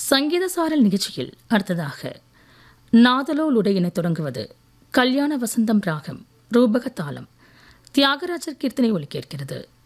சங்கீத சாரல் நிகழ்ச்சியில் அடுத்ததாக நாதலோலுடை என தொடங்குவது கல்யாண வசந்தம் ராகம் ரூபக தாளம் தியாகராஜர் கீர்த்தனை ஒலிக்கேற்கிறது.